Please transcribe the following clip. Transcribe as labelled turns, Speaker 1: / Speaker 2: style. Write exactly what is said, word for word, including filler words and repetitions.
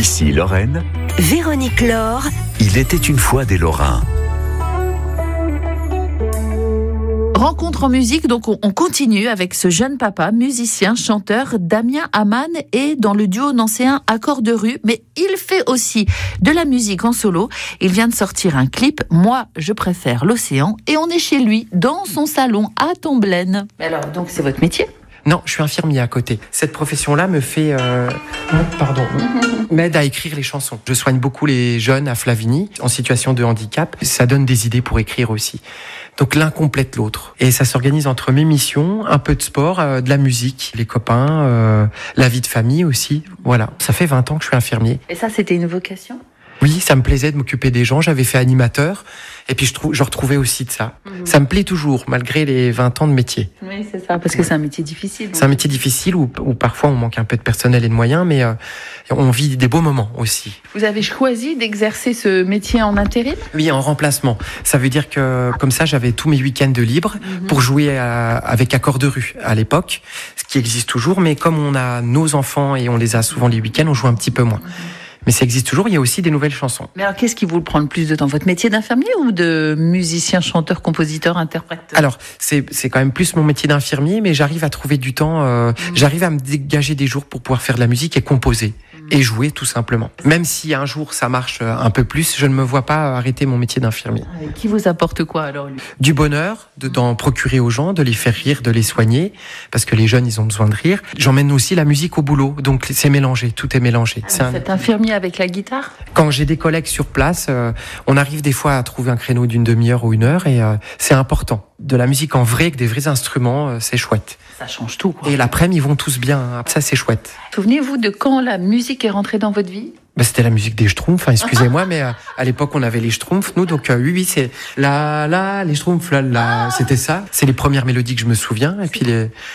Speaker 1: Ici Lorraine,
Speaker 2: Véronique Laure,
Speaker 1: il était une fois des Lorrains.
Speaker 3: Rencontre en musique, donc on continue avec ce jeune papa, musicien, chanteur, Damien Aman, est dans le duo nancéen Accords de rue, mais il fait aussi de la musique en solo. Il vient de sortir un clip, Moi je préfère l'océan, et on est chez lui, dans son salon à Tomblaine. Alors, donc c'est votre métier ?
Speaker 4: Non, je suis infirmier à côté. Cette profession-là me fait, euh, pardon, m'aide à écrire les chansons. Je soigne beaucoup les jeunes à Flavigny en situation de handicap. Ça donne des idées pour écrire aussi. Donc l'un complète l'autre. Et ça s'organise entre mes missions, un peu de sport, euh, de la musique, les copains, euh, la vie de famille aussi. Voilà, ça fait vingt ans que je suis infirmier.
Speaker 3: Et ça, c'était une vocation ?
Speaker 4: Oui, ça me plaisait de m'occuper des gens. J'avais fait animateur. Et puis je, trou- je retrouvais aussi de ça. Mmh. Ça me plaît toujours, malgré les vingt ans de métier.
Speaker 3: Oui, c'est ça, parce que ouais. c'est un métier difficile. Donc.
Speaker 4: C'est un métier difficile où, où parfois on manque un peu de personnel et de moyens, mais euh, on vit des beaux moments aussi.
Speaker 3: Vous avez choisi d'exercer ce métier en intérim ?
Speaker 4: Oui, en remplacement. Ça veut dire que comme ça, j'avais tous mes week-ends de libre mmh. pour jouer à, avec Accords de rue à l'époque, ce qui existe toujours, mais comme on a nos enfants et on les a souvent les week-ends, on joue un petit peu moins. Mmh. Mais ça existe toujours, il y a aussi des nouvelles chansons.
Speaker 3: Mais alors, qu'est-ce qui vous prend le plus de temps ? Votre métier d'infirmier ou de musicien, chanteur, compositeur, interprète ?
Speaker 4: Alors, c'est, c'est quand même plus mon métier d'infirmier, mais j'arrive à trouver du temps, euh, mmh. j'arrive à me dégager des jours pour pouvoir faire de la musique et composer. Mmh. Et jouer, tout simplement. Même si un jour ça marche un peu plus, je ne me vois pas arrêter mon métier d'infirmier.
Speaker 3: Et qui vous apporte quoi alors, lui ?
Speaker 4: Du bonheur, de, d'en procurer aux gens, de les faire rire, de les soigner, parce que les jeunes, ils ont besoin de rire. J'emmène aussi la musique au boulot, donc c'est mélangé, tout est mélangé.
Speaker 3: Ah,
Speaker 4: c'est
Speaker 3: vous
Speaker 4: un...
Speaker 3: êtes infirmier avec la guitare ?
Speaker 4: Quand j'ai des collègues sur place, euh, on arrive des fois à trouver un créneau d'une demi-heure ou une heure, et euh, c'est important. De la musique en vrai, avec des vrais instruments, euh, c'est chouette.
Speaker 3: Ça change tout, quoi.
Speaker 4: Et l'après-midi, ils vont tous bien, hein. Ça c'est chouette.
Speaker 3: Souvenez-vous de quand la musique est rentrée dans votre vie ?
Speaker 4: Bah, c'était la musique des Schtroumpfs, enfin, excusez-moi, mais euh, à l'époque on avait les Schtroumpfs, nous, donc euh, oui, oui, c'est la la les Schtroumpfs, la la, c'était ça. C'est les premières mélodies que je me souviens, et puis les